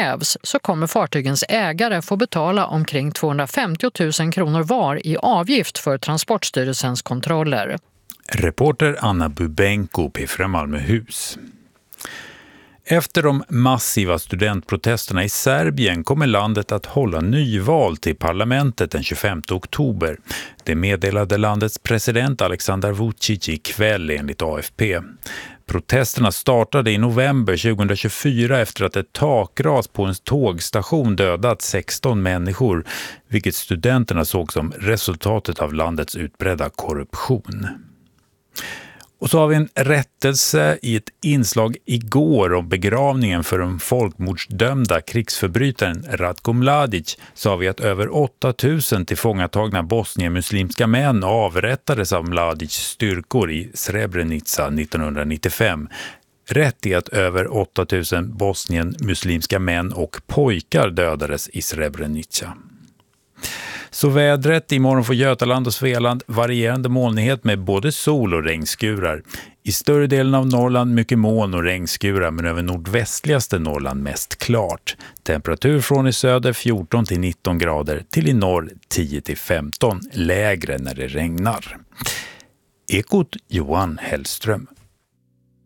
hävs så kommer fartygens ägare få betala omkring 250 000 kronor var i avgift för Transportstyrelsens kontroller. Reporter Anna Bubenko, P4 Malmöhus. Efter de massiva studentprotesterna i Serbien kommer landet att hålla nyval till parlamentet den 25 oktober. Det meddelade landets president Aleksandar Vučić ikväll enligt AFP. Protesterna startade i november 2024 efter att ett takras på en tågstation dödat 16 människor, vilket studenterna såg som resultatet av landets utbredda korruption. Och så har vi en rättelse i ett inslag igår om begravningen för den folkmordsdömda krigsförbrytaren Ratko Mladic. Så har vi att över 8000 tillfångatagna bosnienmuslimska män avrättades av Mladics styrkor i Srebrenica 1995. Rätt är att över 8000 bosnienmuslimska män och pojkar dödades i Srebrenica. Så vädret, imorgon får Götaland och Svealand varierande molnighet med både sol och regnskurar. I större delen av Norrland mycket moln och regnskurar, men över nordvästligaste Norrland mest klart. Temperatur från i söder 14 till 19 grader till i norr 10 till 15, lägre när det regnar. Ekot Johan Hellström.